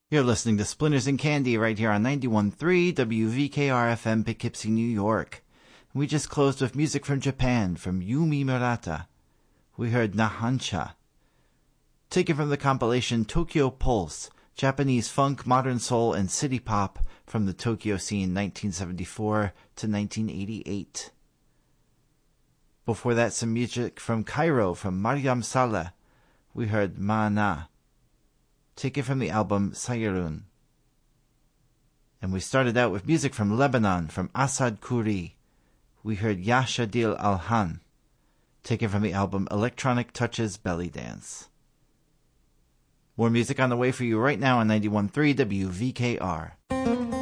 You're listening to Splinters and Candy right here on 91.3 WVKR-FM Poughkeepsie, New York. We just closed with music from Japan, from Yumi Murata. We heard Nahancha. Taken from the compilation Tokyo Pulse, Japanese funk, modern soul, and city pop from the Tokyo scene 1974 to 1988. Before that, some music from Cairo from Mariam Saleh. We heard Ma'ana, taken from the album Sayrun. And we started out with music from Lebanon from Asad Khoury. We heard Ya Shadil Alhan, taken from the album Electronic Touches Belly Dance. More music on the way for you right now on 91.3 WVKR.